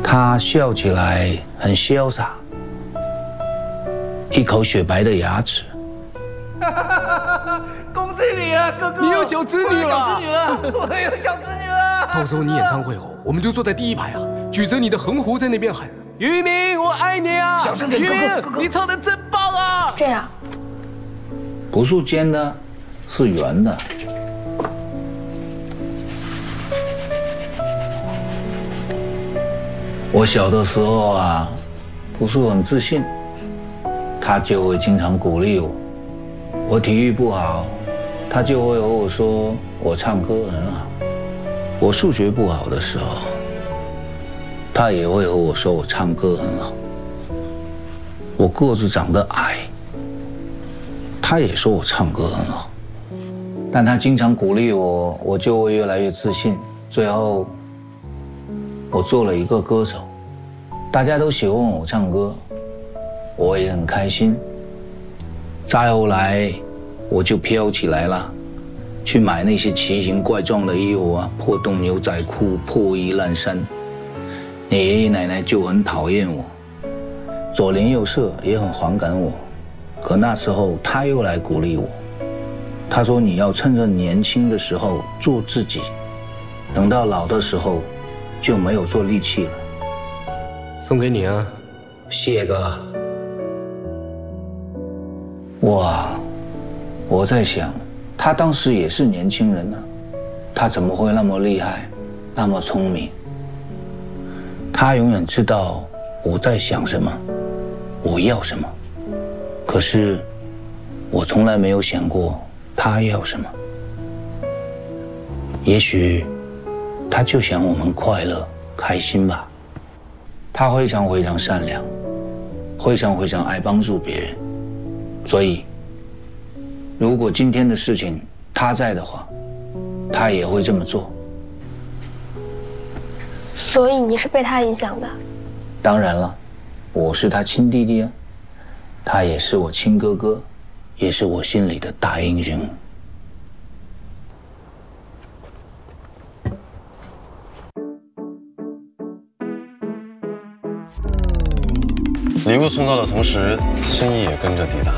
他笑起来很潇洒，一口雪白的牙齿。 恭喜你啊，哥哥！ 你有小侄女了！ 小侄女了！我有小侄女了！ 到时候你演唱会后，我们就坐在第一排啊，举着你的横幅在那边喊：“于明，我爱你啊！” 小声点，哥哥， 你唱的真棒啊！ 这样， 不是尖的，是圆的。我小的时候啊，不是很自信，他就会经常鼓励我。我体育不好，他就会和我说我唱歌很好。我数学不好的时候，他也会和我说我唱歌很好。我个子长得矮，他也说我唱歌很好。但他经常鼓励我，我就会越来越自信。最后，我做了一个歌手，大家都喜欢我唱歌，我也很开心。再后来，我就飘起来了，去买那些奇形怪状的衣服啊，破洞牛仔裤、破衣烂衫。你爷爷奶奶就很讨厌我，左邻右舍也很反感我。可那时候他又来鼓励我，他说你要趁着年轻的时候做自己，等到老的时候就没有做力气了。 送给你啊， 谢哥。哇，我在想，他当时也是年轻人呢，他怎么会那么厉害，那么聪明？他永远知道我在想什么，我要什么。可是，我从来没有想过他要什么。也许，他就想我们快乐、开心吧。他非常非常善良，非常非常爱帮助别人。所以，如果今天的事情他在的话，他也会这么做。 所以你是被他影响的？ 当然了，我是他亲弟弟啊，他也是我亲哥哥，也是我心里的大英雄。 礼物送到的同时，心意也跟着抵达。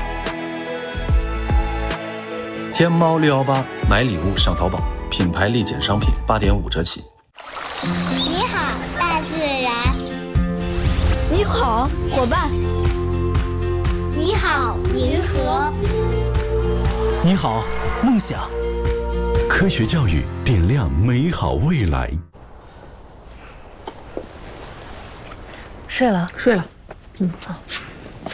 天猫618买礼物上淘宝，品牌立减商品8.5折起。 你好，大自然。 你好，伙伴。 你好，银河。 你好，梦想。科学教育点亮美好未来。 睡了， 睡了。 好。